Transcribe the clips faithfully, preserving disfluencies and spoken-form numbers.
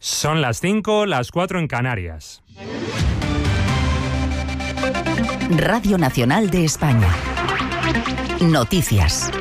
Son las cinco, las cuatro en Canarias. Radio Nacional de España. Noticias.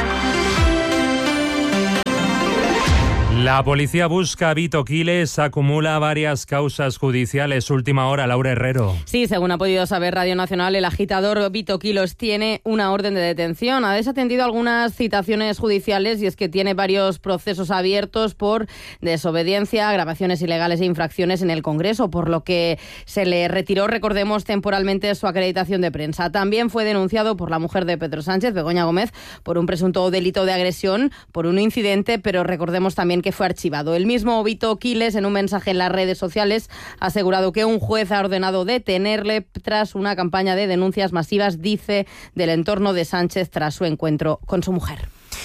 La policía busca a Vito Quiles, acumula varias causas judiciales. Última hora, Laura Herrero. Sí, según ha podido saber Radio Nacional, el agitador Vito Quiles tiene una orden de detención. Ha desatendido algunas citaciones judiciales y es que tiene varios procesos abiertos por desobediencia, grabaciones ilegales e infracciones en el Congreso, por lo que se le retiró, recordemos, temporalmente su acreditación de prensa. También fue denunciado por la mujer de Pedro Sánchez, Begoña Gómez, por un presunto delito de agresión, por un incidente, pero recordemos también que fue archivado. El mismo Vito Quiles, en un mensaje en las redes sociales, ha asegurado que un juez ha ordenado detenerle tras una campaña de denuncias masivas, dice, del entorno de Sánchez tras su encuentro con su mujer.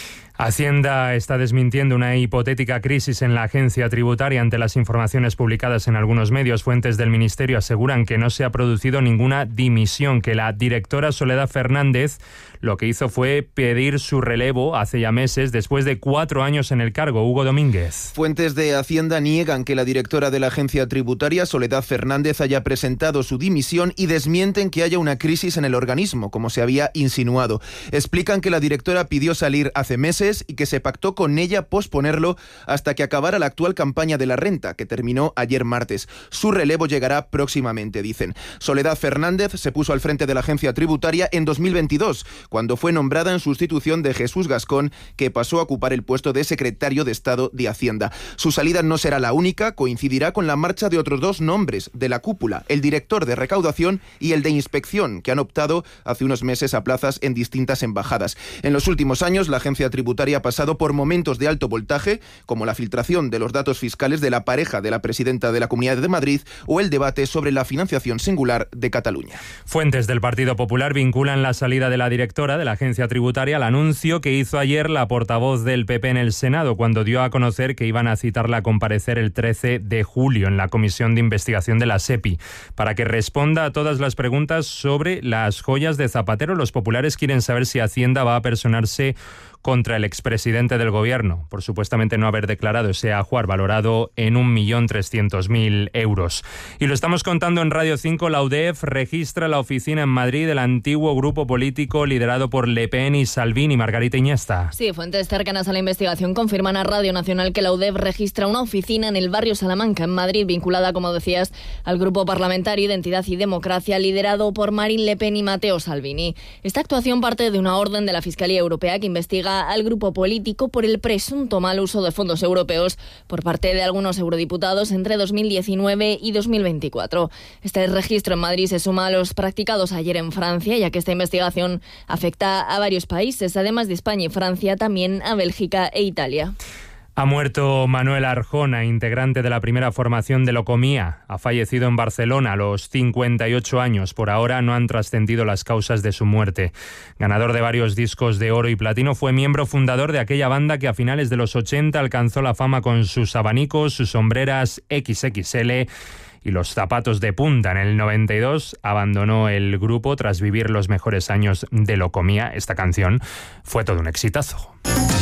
Hacienda está desmintiendo una hipotética crisis en la agencia tributaria ante las informaciones publicadas en algunos medios. Fuentes del Ministerio aseguran que no se ha producido ninguna dimisión, que la directora Soledad Fernández lo que hizo fue pedir su relevo hace ya meses, después de cuatro años en el cargo. Hugo Domínguez. Fuentes de Hacienda niegan que la directora de la agencia tributaria, Soledad Fernández, haya presentado su dimisión y desmienten que haya una crisis en el organismo, como se había insinuado. Explican que la directora pidió salir hace meses y que se pactó con ella posponerlo hasta que acabara la actual campaña de la renta, que terminó ayer martes. Su relevo llegará próximamente, dicen. Soledad Fernández se puso al frente de la agencia tributaria en dos mil veintidós, cuando fue nombrada en sustitución de Jesús Gascón, que pasó a ocupar el puesto de secretario de Estado de Hacienda. Su salida no será la única, coincidirá con la marcha de otros dos nombres de la cúpula, el director de recaudación y el de inspección, que han optado hace unos meses a plazas en distintas embajadas. En los últimos años, la agencia tributaria ha pasado por momentos de alto voltaje, como la filtración de los datos fiscales de la pareja de la presidenta de la Comunidad de Madrid o el debate sobre la financiación singular de Cataluña. Fuentes del Partido Popular vinculan la salida de la directora de la agencia tributaria al anuncio que hizo ayer la portavoz del P P en el Senado, cuando dio a conocer que iban a citarla a comparecer el trece de julio en la Comisión de Investigación de la SEPI, para que responda a todas las preguntas sobre las joyas de Zapatero. Los populares quieren saber si Hacienda va a personarse contra el expresidente del gobierno, por supuestamente no haber declarado ese ajuar valorado en un millón trescientos mil euros. Y lo estamos contando en Radio cinco. La U D E F registra la oficina en Madrid del antiguo grupo político liderado por Le Pen y Salvini. Margarita Iniesta. Sí, fuentes cercanas a la investigación confirman a Radio Nacional que la U D E F registra una oficina en el barrio Salamanca, en Madrid, vinculada, como decías, al grupo parlamentario Identidad y Democracia, liderado por Marine Le Pen y Matteo Salvini. Esta actuación parte de una orden de la Fiscalía Europea que investiga al grupo político por el presunto mal uso de fondos europeos por parte de algunos eurodiputados entre dos mil diecinueve y dos mil veinticuatro. Este registro en Madrid se suma a los practicados ayer en Francia, ya que esta investigación afecta a varios países, además de España y Francia, también a Bélgica e Italia. Ha muerto Manuel Arjona, integrante de la primera formación de Locomía. Ha fallecido en Barcelona a los cincuenta y ocho años. Por ahora no han trascendido las causas de su muerte. Ganador de varios discos de oro y platino, fue miembro fundador de aquella banda que a finales de los ochenta alcanzó la fama con sus abanicos, sus sombreras equis equis ele y los zapatos de punta. En el noventa y dos abandonó el grupo tras vivir los mejores años de Locomía. Esta canción fue todo un exitazo.